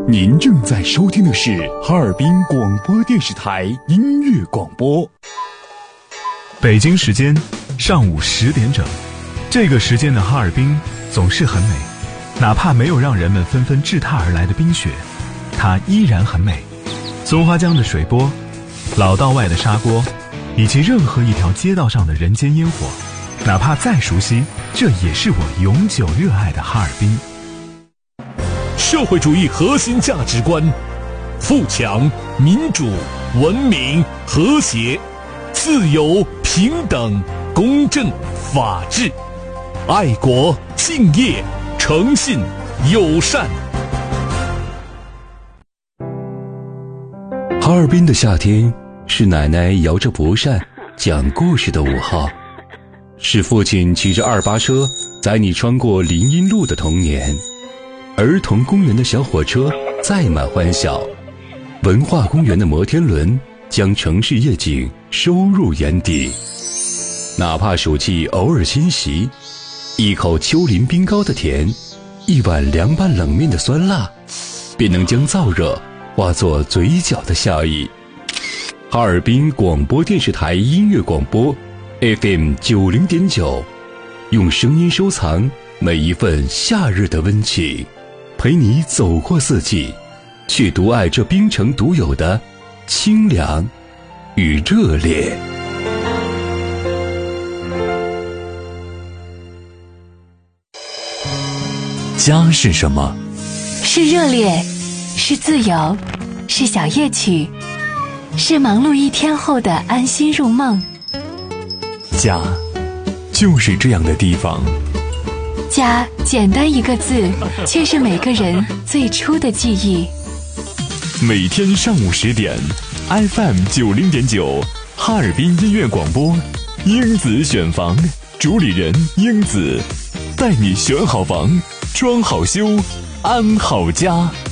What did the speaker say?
您正在收听的是哈尔滨广播电视台音乐广播。 北京时间上午10点整，这个时间的哈尔滨总是很美，哪怕没有让人们纷纷践踏而来的冰雪，它依然很美。松花江的水波，老道外的砂锅，以及任何一条街道上的人间烟火，哪怕再熟悉，这也是我永久热爱的哈尔滨。 社会主义核心价值观：富强、民主、文明、和谐、自由、平等、公正、法治、爱国、敬业、诚信、友善。 哈尔滨的夏天，是奶奶摇着蒲扇讲故事的午后，是父亲骑着288车载你穿过林荫路的童年。儿童公园的小火车载满欢笑，文化公园的摩天轮将城市夜景收入眼底。哪怕暑气偶尔侵袭，一口丘陵冰糕的甜，一碗凉拌冷面的酸辣，便能将燥热化作嘴角的笑意。哈尔滨广播电视台音乐广播 FM 90.9，用声音收藏每一份夏日的温情，陪你走过四季，去独爱这冰城独有的清凉与热烈。 家是什么？ 是热烈，是自由，是小夜曲，是忙碌一天后的安心入梦。 家就是这样的地方。 家简单一个字，却是每个人最初的记忆。 每天上午10点 FM 90.9哈尔滨音乐广播，英子选房，主理人英子，带你选好房，装好修，安好家。